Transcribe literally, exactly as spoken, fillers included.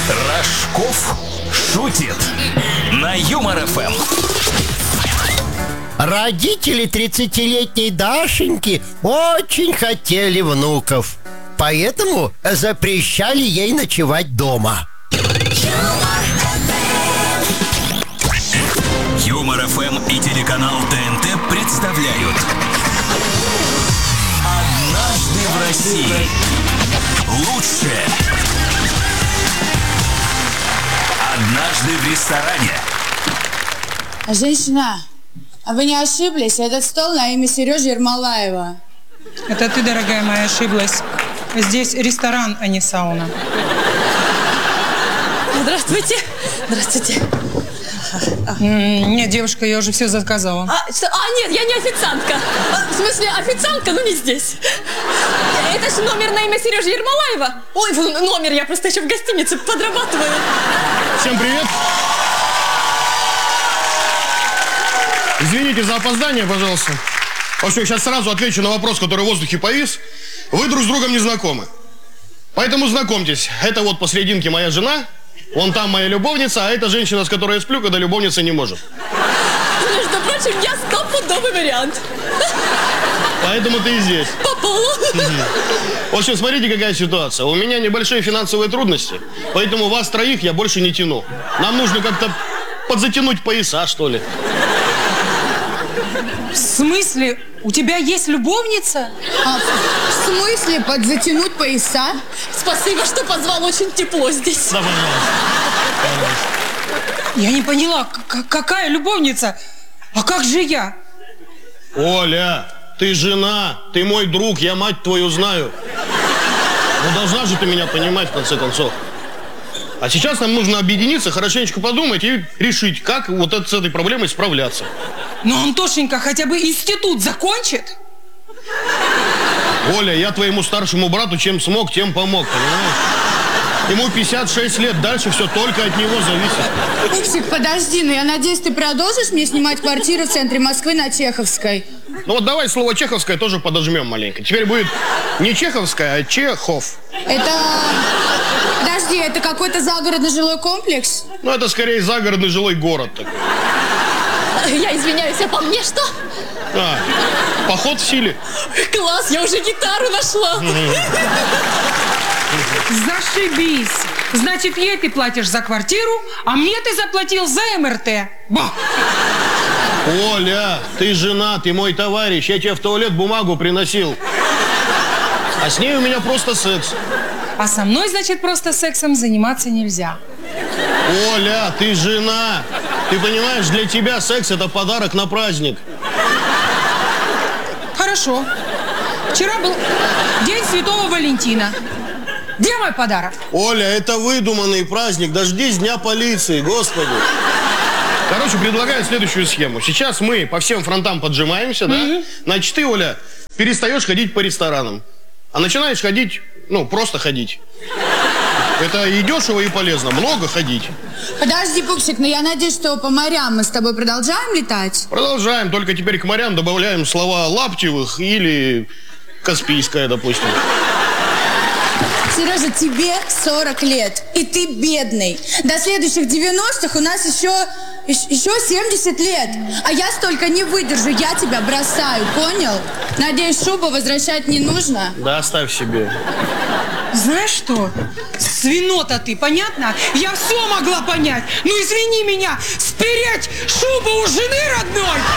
Рожков шутит на Юмор эф эм. Родители тридцатилетней Дашеньки очень хотели внуков, поэтому запрещали ей ночевать дома. Юмор эф эм и телеканал тэ эн тэ представляют «Однажды в России». Лучшее. Однажды в ресторане. Женщина, а вы не ошиблись? Этот стол на имя Сережи Ермолаева. Это ты, дорогая моя, ошиблась. Здесь ресторан, а не сауна. Здравствуйте. Здравствуйте. Нет, девушка, я уже все заказала. А, что? А, нет, я не официантка. В смысле, официантка, но не здесь. Это же номер на имя Сережи Ермолаева. Ой, номер, я просто еще в гостинице подрабатываю. Всем привет. Извините за опоздание, пожалуйста. В общем, сейчас сразу отвечу на вопрос, который в воздухе повис. Вы друг с другом не знакомы. Поэтому знакомьтесь. Это вот посерединке моя жена. Вон там моя любовница, а это женщина, с которой я сплю, когда любовница не может. Между прочим, я стопудовый вариант. Поэтому ты и здесь. По полу. В общем, смотрите, какая ситуация. У меня небольшие финансовые трудности, поэтому вас троих я больше не тяну. Нам нужно как-то подзатянуть пояса, что ли. В смысле? У тебя есть любовница? А, в смысле подзатянуть пояса? Спасибо, что позвал, очень тепло здесь. Да, пожалуйста. Я не поняла, какая любовница? А как же я? Оля, ты жена, ты мой друг, я мать твою знаю. Ну должна же ты меня понимать, в конце концов. А сейчас нам нужно объединиться, хорошенечко подумать и решить, как вот с этой проблемой справляться. Но Антошенька хотя бы институт закончит. Оля, я твоему старшему брату чем смог, тем помог, понимаешь? Ему пятьдесят шесть лет, дальше все только от него зависит. Пупсик, подожди, но я надеюсь, ты продолжишь мне снимать квартиру в центре Москвы на Чеховской? Ну вот давай слово «чеховское» тоже подожмем маленько. Теперь будет не Чеховская, а Чехов. Это... Подожди, это какой-то загородный жилой комплекс? Ну это скорее загородный жилой город такой. Я извиняюсь, а по мне что? А, поход в силе. Класс, я уже гитару нашла. Зашибись. Значит, ей ты платишь за квартиру, а мне ты заплатил за эм эр тэ. Ба! Оля, ты жена, ты мой товарищ. Я тебе в туалет бумагу приносил. А с ней у меня просто секс. А со мной, значит, просто сексом заниматься нельзя. Оля, ты жена. Ты понимаешь, для тебя секс – это подарок на праздник. Хорошо. Вчера был День Святого Валентина. Где мой подарок? Оля, это выдуманный праздник. Дождись Дня полиции, господи. Короче, предлагаю следующую схему. Сейчас мы по всем фронтам поджимаемся, да? Mm-hmm. Значит, ты, Оля, перестаешь ходить по ресторанам, а начинаешь ходить, ну, просто ходить. Это и дешево, и полезно. Много ходить. Подожди, Пупсик, но я надеюсь, что по морям мы с тобой продолжаем летать? Продолжаем, только теперь к морям добавляем слова Лаптевых или Каспийская, допустим. Сережа, тебе сорок лет, и ты бедный. До следующих девяностых у нас еще, еще семьдесят лет. А я столько не выдержу, я тебя бросаю, понял? Надеюсь, шубу возвращать не нужно? Да, оставь себе. Знаешь что? Свинота ты, понятно? Я все могла понять. Ну извини меня, спереть шубу у жены родной